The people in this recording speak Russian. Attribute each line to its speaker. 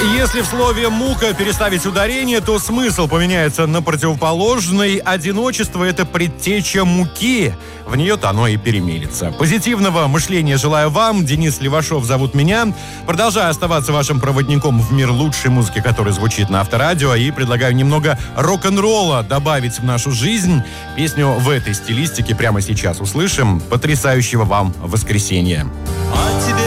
Speaker 1: Если в слове «мука» переставить ударение, то смысл поменяется на противоположный. Одиночество – это предтеча муки. В нее-то оно и перемелится. Позитивного мышления желаю вам. Денис Левашов зовут меня. Продолжаю оставаться вашим проводником в мир лучшей музыки, который звучит на Авторадио. И предлагаю немного рок-н-ролла добавить в нашу жизнь. Песню в этой стилистике прямо сейчас услышим. Потрясающего вам воскресенья.